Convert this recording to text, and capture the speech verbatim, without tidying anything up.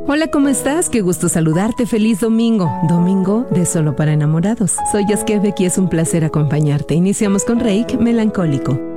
Hola, ¿cómo estás? Qué gusto saludarte. Feliz domingo. Domingo de Solo para Enamorados. Soy Yaskevek y es un placer acompañarte. Iniciamos con Reik Melancólico.